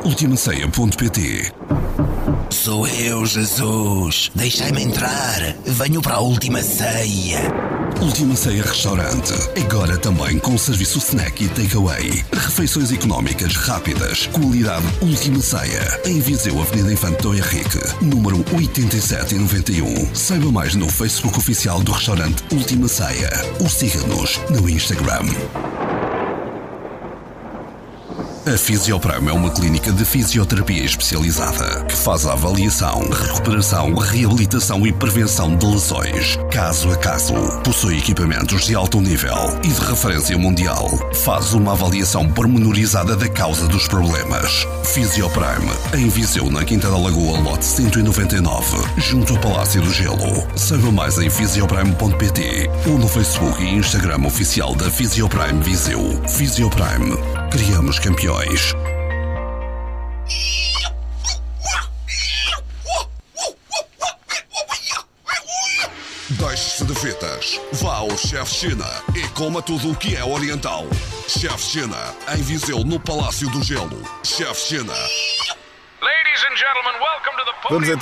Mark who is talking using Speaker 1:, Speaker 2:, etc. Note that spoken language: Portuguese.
Speaker 1: ultimaceia.pt.
Speaker 2: Sou eu, Jesus. Deixai-me entrar. Venho para a Última Ceia.
Speaker 1: Última Ceia Restaurante. Agora também com serviço snack e takeaway. Refeições económicas rápidas. Qualidade Última Ceia. Em Viseu, Avenida Infante Dom Henrique, número 8791. Saiba mais no Facebook oficial do restaurante Última Ceia. Ou siga-nos no Instagram. A Fisioprime é uma clínica de fisioterapia especializada que faz a avaliação, recuperação, reabilitação e prevenção de lesões, caso a caso. Possui equipamentos de alto nível e de referência mundial. Faz uma avaliação pormenorizada da causa dos problemas. Fisioprime, em Viseu, na Quinta da Lagoa, lote 199, junto ao Palácio do Gelo. Saiba mais em fisioprime.pt ou no Facebook e Instagram oficial da Fisioprime Viseu. Fisioprime. Criamos campeões. Deixe-se de fitas. Vá ao Chef China e coma tudo o que é oriental. Chef China, em Viseu, no Palácio do Gelo. Chef China.
Speaker 3: Ladies and gentlemen, welcome to the podium.